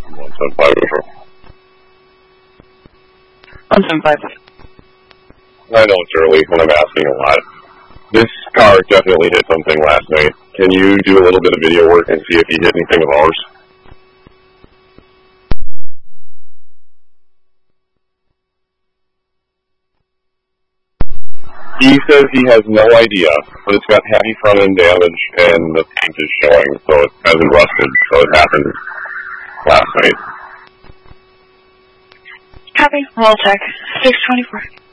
175. 175. I know it's early when I'm asking a lot. This car definitely hit something last night. Can you do a little bit of video work and see if he hit anything of ours? He says he has no idea, but it's got heavy front end damage and the paint is showing, so it hasn't rusted, so it happened last night. Copy. Roll check. 624.